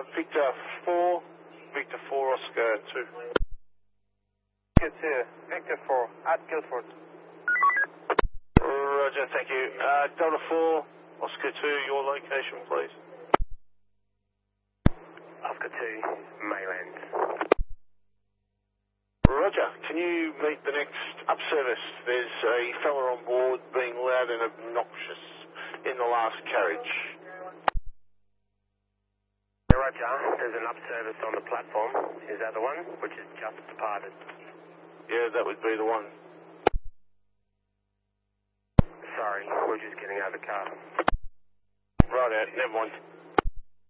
Victor 4, Victor 4, Oscar 2. Victor 2, Victor 4, at Guildford. Roger, thank you. Delta 4, Oscar 2, your location, please. Oscar 2, Mayland. Roger, can you meet the next up service? There's a fella on board being loud and obnoxious in the last carriage. Roger, there's an up service on the platform. Is that the one? Which has just departed. Yeah, that would be the one. Sorry, we're just getting out of the car. Right out, never mind.